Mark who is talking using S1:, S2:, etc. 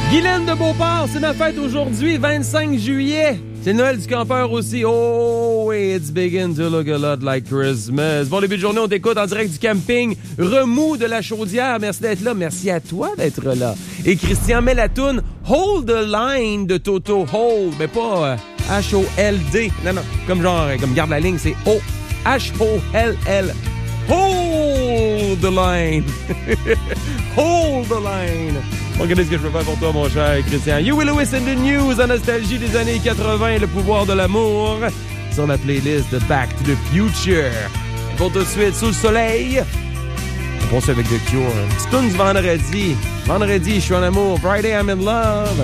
S1: Guylaine de Beauport, c'est ma fête aujourd'hui, 25 juillet. C'est Noël du campeur aussi. Oh, it's begin to look a lot like Christmas. Bon début de journée, on t'écoute en direct du camping Remous de la Chaudière. Merci d'être là. Merci à toi d'être là. Et Christian met la toune Hold the Line de Toto. Hold, mais pas H-O-L-D. Non, comme garde la ligne, c'est O-H-O-L-L. Hold the line. Hold the line. Bon, regardez ce que je peux faire pour toi, mon cher Christian. Huey Lewis and the News, en nostalgie des années 80, le pouvoir de l'amour, sur la playlist de Back to the Future. Et pour tout de suite, sous le soleil, on pense avec The Cure. Petite toune du vendredi. Vendredi, je suis en amour. Friday, I'm in love.